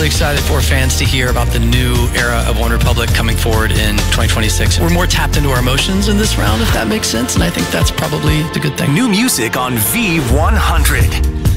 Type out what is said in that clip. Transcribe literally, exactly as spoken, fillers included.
really excited for fans to hear about the new era of OneRepublic coming forward in twenty twenty-six. We're more tapped into our emotions in this round, if that makes sense, and I think that's probably a good thing. New music on V one hundred.